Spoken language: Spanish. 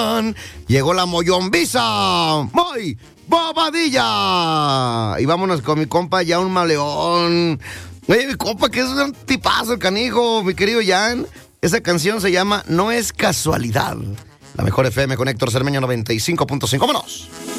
Llegó la mollombiza. ¡Muy bobadilla! Y vámonos con mi compa Jan Maleón. Oye, mi compa, que es un tipazo el canijo, mi querido Jan. Esa canción se llama No es casualidad. La mejor FM con Héctor Cermeño 95.5. ¡Vámonos!